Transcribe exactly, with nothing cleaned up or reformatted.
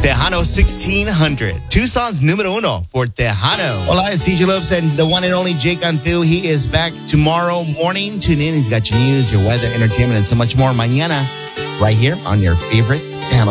Tejano sixteen hundred. Tucson's numero uno for Tejano. Hola, it's C J Lopes and the one and only Jake Antu. He is back tomorrow morning. Tune in. He's got your news, your weather, entertainment, and so much more. Mañana, right here on your favorite Tejano